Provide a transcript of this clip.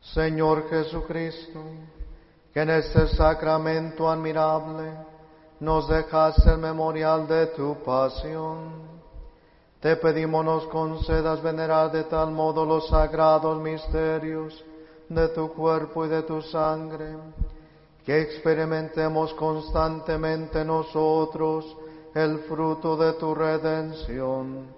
Señor Jesucristo, que en este sacramento admirable nos dejaste el memorial de tu pasión, te pedimos nos concedas venerar de tal modo los sagrados misterios de tu cuerpo y de tu sangre, que experimentemos constantemente nosotros el fruto de tu redención.